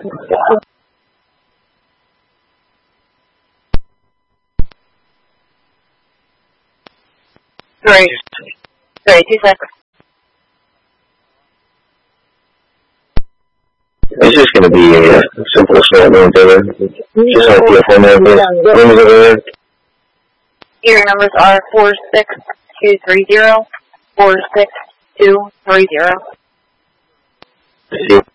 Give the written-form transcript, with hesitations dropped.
Sorry, 2 seconds. It's just going to be a simple small room over. Just have your phone numbers. Rooms over there. Your numbers are 46230, 46230. See.